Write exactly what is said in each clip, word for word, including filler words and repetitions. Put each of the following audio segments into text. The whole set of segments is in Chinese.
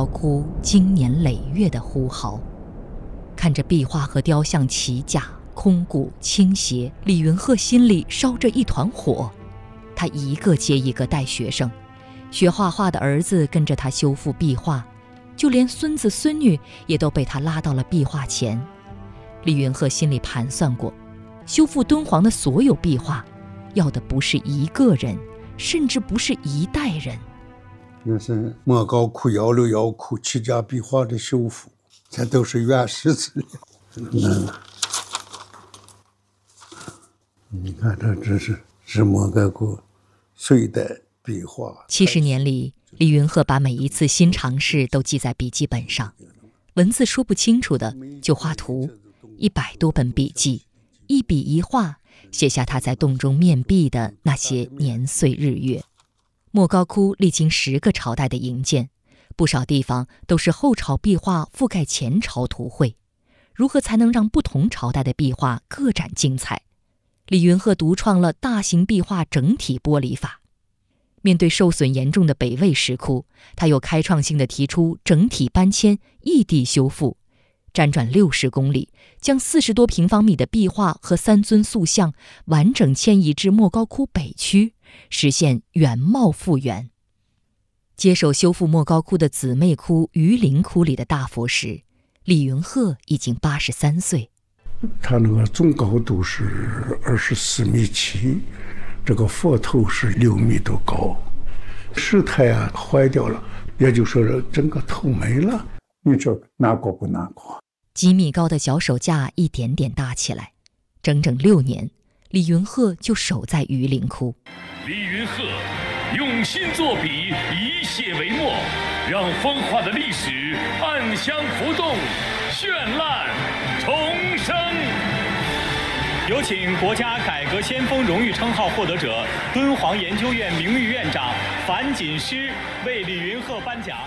高窟经年累月的呼号。看着壁画和雕像齐架空鼓倾斜，李云鹤心里烧着一团火。他一个接一个带学生，学画画的儿子跟着他修复壁画，就连孙子孙女也都被他拉到了壁画前。李云鹤心里盘算过，修复敦煌的所有壁画，要的不是一个人，甚至不是一代人。 那是莫高窟、幺六幺窟七家壁画的修复，这都是原始资料。那你看，这这是是莫高窟隋代壁画。 七十年里，李云鹤把每一次新尝试都记在笔记本上，文字说不清楚的就画图，一百多本笔记，一笔一画，写下他在洞中面壁的那些年岁日月。莫高窟历经十个朝代的营建，不少地方都是后朝壁画覆盖前朝图绘。如何才能让不同朝代的壁画各展精彩？李云鹤独创了大型壁画整体剥离法。面对受损严重的北魏石窟，他又开创性地提出整体搬迁、异地修复，辗转六十公里，将四十多平方米的壁画和三尊塑像完整迁移至莫高窟北区，实现原貌复原。接手修复莫高窟的姊妹窟榆林窟里的大佛时，李云鹤已经八十三岁。 它那个总高度是二十四米七，这个佛头是六米多高，石台啊坏掉了，也就说是整个头没了。你说难过不难过？ 几米高的脚手架一点点搭起来，整整六年，李云鹤就守在榆林窟。 李云鹤用心作笔，以写为墨，让风化的历史暗香浮动，绚烂重生。 有请国家改革先锋荣誉称号获得者、敦煌研究院名誉院长樊锦诗为李云鹤颁奖。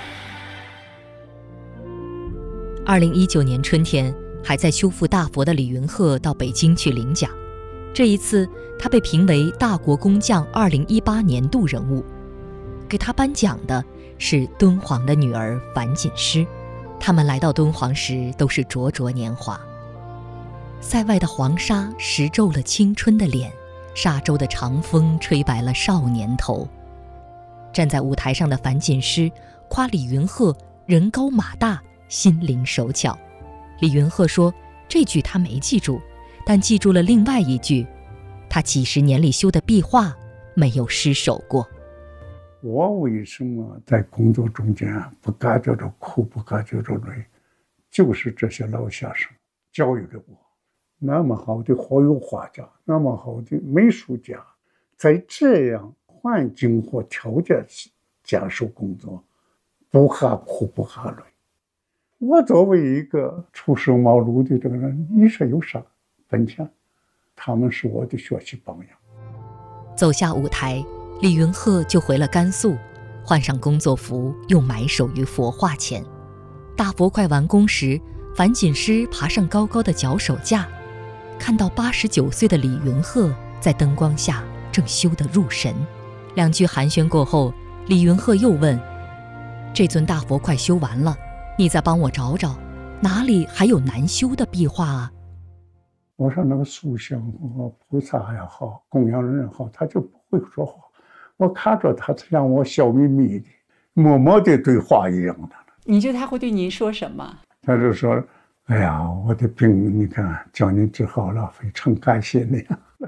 二零一九年春天，还在修复大佛的李云鹤到北京去领奖。这一次，他被评为大国工匠二零一八年度人物。给他颁奖的是敦煌的女儿樊锦诗。他们来到敦煌时都是灼灼年华。塞外的黄沙蚀皱了青春的脸，沙洲的长风吹白了少年头。站在舞台上的樊锦诗夸李云鹤人高马大，心灵手巧。李云鹤说，这句他没记住，但记住了另外一句，他几十年里修的壁画没有失手过。 我为什么在工作中间不感觉着苦，不感觉着累，就是这些老先生教育给我。那么好的活油画家，那么好的美术家，在这样环境或条件接受工作，不怕苦不怕累。我作为一个初生茅庐的这个人，你说有啥本钱？他们是我的学习榜样。 走下舞台，李云鹤就回了甘肃，换上工作服，又埋首于佛画前。大佛快完工时，樊锦诗爬上高高的脚手架，看到八十九岁的李云鹤在灯光下正修得入神。两句寒暄过后，李云鹤又问，这尊大佛快修完了，你再帮我找找，哪里还有难修的壁画啊？ 我说那个塑像和菩萨也好，供养人也好，他就不会说话。我看着他像我笑眯眯的，默默的对话一样的。 你觉得他会对您说什么？ 他就说，哎呀，我的病你看叫你治好了，非常感谢你。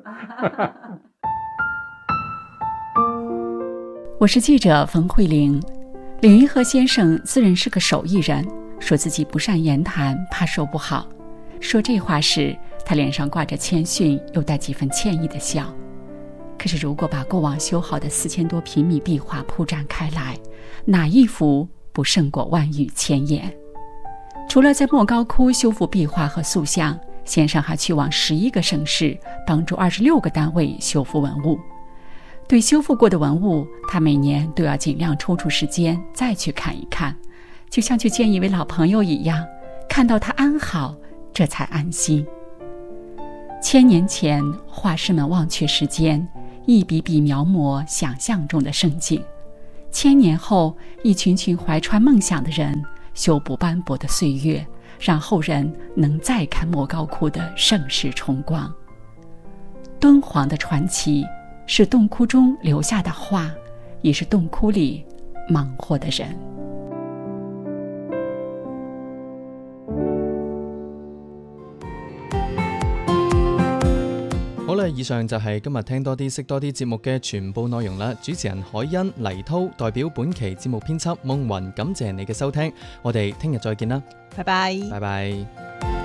我是记者冯慧玲。李云鹤先生自认是个手艺人，说自己不善言谈，怕说不好。说这话时，他脸上挂着谦逊又带几分歉意的笑。可是如果把过往修好的四千多平米壁画铺展开来，哪一幅不胜过万语千言？除了在莫高窟修复壁画和塑像，先生还去往十一个省市，帮助二十六个单位修复文物。对修复过的文物，他每年都要尽量抽出时间再去看一看，就像去见一位老朋友一样，看到他安好，这才安心。千年前，画师们忘却时间，一笔笔描摹想象中的盛景。 千年后，一群群怀揣梦想的人修补斑驳的岁月，让后人能再看莫高窟的盛世重光。敦煌的传奇是洞窟中留下的画，也是洞窟里忙活的人。 好啦，以上就係今日聽多啲識多啲節目嘅全部內容啦。主持人海欣、黎濤代表本期節目編輯夢雲，感謝你嘅收聽，我哋聽日再見啦， 拜拜， 拜拜。